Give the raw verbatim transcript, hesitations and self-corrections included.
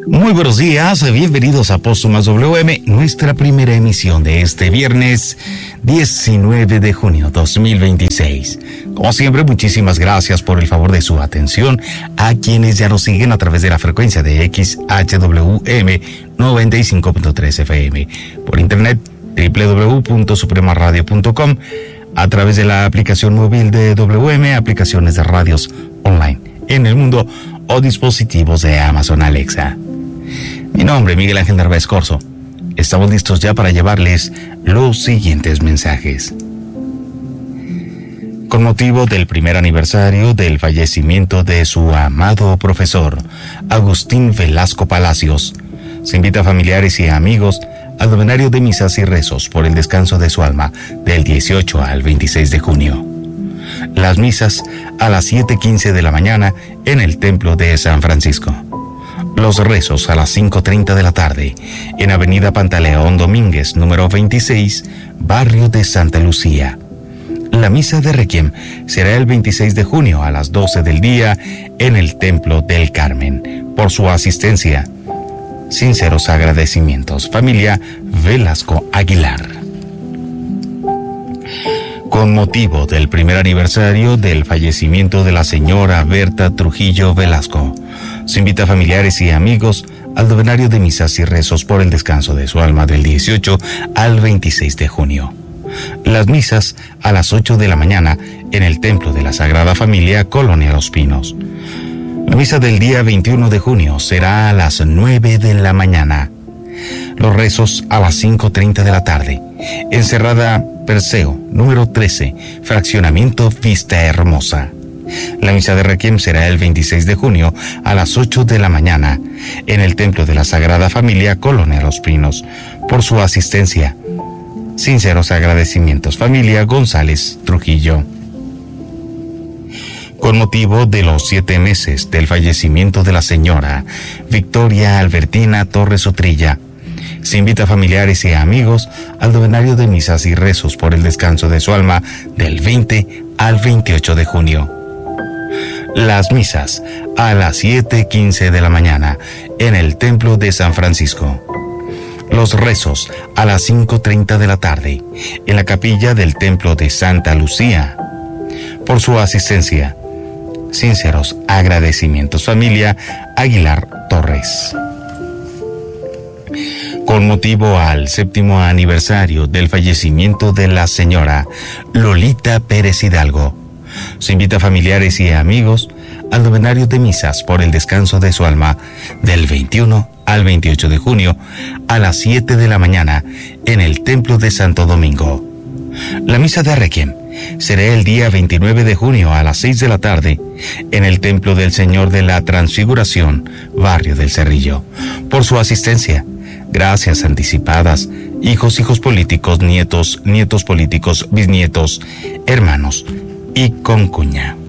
Muy buenos días, bienvenidos a Póstumas W M, nuestra primera emisión de este viernes diecinueve de junio dos mil veintiséis. Como siempre, muchísimas gracias por el favor de su atención a quienes ya nos siguen a través de la frecuencia de X H W M noventa y cinco punto tres F M, por internet doble u doble u doble u punto suprema radio punto com, a través de la aplicación móvil de W M, aplicaciones de radios online en el mundo o dispositivos de Amazon Alexa. Mi nombre es Miguel Ángel Narváez Corzo. Estamos listos ya para llevarles los siguientes mensajes. Con motivo del primer aniversario del fallecimiento de su amado profesor, Agustín Velasco Palacios, se invita a familiares y amigos al novenario de misas y rezos por el descanso de su alma del dieciocho al veintiséis de junio. Las misas a las siete quince de la mañana en el Templo de San Francisco. Los rezos a las cinco treinta de la tarde en Avenida Pantaleón Domínguez, número veintiséis, barrio de Santa Lucía. La misa de Requiem será el veintiséis de junio a las doce del día en el Templo del Carmen. Por su asistencia, sinceros agradecimientos. Familia Velasco Aguilar. Con motivo del primer aniversario del fallecimiento de la señora Berta Trujillo Velasco, se invita a familiares y amigos al novenario de misas y rezos por el descanso de su alma del dieciocho al veintiséis de junio. Las misas a las ocho de la mañana en el Templo de la Sagrada Familia, Colonia Los Pinos. La misa del día veintiuno de junio será a las nueve de la mañana. Los rezos a las cinco treinta de la tarde. Encerrada Perseo, número trece, fraccionamiento Vista Hermosa. La misa de Requiem será el veintiséis de junio a las ocho de la mañana en el Templo de la Sagrada Familia, Colonia Los Pinos. Por su asistencia, sinceros agradecimientos. Familia González Trujillo. Con motivo de los siete meses del fallecimiento de la señora Victoria Albertina Torres Utrilla, se invita a familiares y amigos al novenario de misas y rezos por el descanso de su alma del veinte al veintiocho de junio. Las misas a las siete quince de la mañana en el Templo de San Francisco. Los rezos a las cinco treinta de la tarde en la capilla del Templo de Santa Lucía. Por su asistencia, sinceros agradecimientos. Familia Aguilar Torres. Con motivo al séptimo aniversario del fallecimiento de la señora Lolita Pérez Hidalgo, se invita a familiares y amigos al novenario de misas por el descanso de su alma del veintiuno al veintiocho de junio a las siete de la mañana en el Templo de Santo Domingo. La misa de Requiem será el día veintinueve de junio a las seis de la tarde en el Templo del Señor de la Transfiguración, barrio del Cerrillo. Por su asistencia, gracias anticipadas, hijos, hijos políticos, nietos, nietos políticos, bisnietos, hermanos y concuña.